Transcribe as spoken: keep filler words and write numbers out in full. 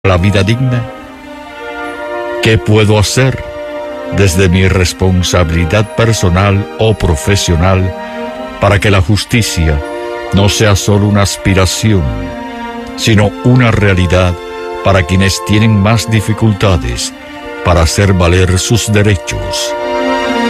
la vida digna? ¿Qué puedo hacer desde mi responsabilidad personal o profesional para que la justicia no sea solo una aspiración, sino una realidad para quienes tienen más dificultades para hacer valer sus derechos?